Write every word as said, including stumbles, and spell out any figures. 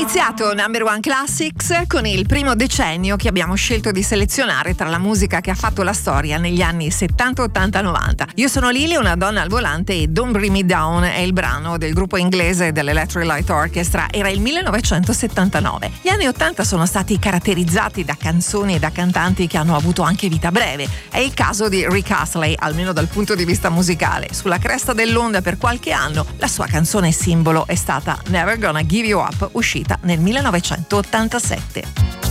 iniziato Number One Classics con il primo decennio che abbiamo scelto di selezionare tra la musica che ha fatto la storia negli anni settanta, ottanta, novanta. Io sono Lily, una donna al volante, e Don't Bring Me Down è il brano del gruppo inglese dell'Electric Light Orchestra. Era il millenovecentosettantanove. Gli anni ottanta sono stati caratterizzati da canzoni e da cantanti che hanno avuto anche vita breve. È il caso di Rick Astley, almeno dal punto di vista musicale. Sulla cresta dell'onda per qualche anno, la sua canzone simbolo è stata Never Gonna Give You Up, uscita nel millenovecentottantasette.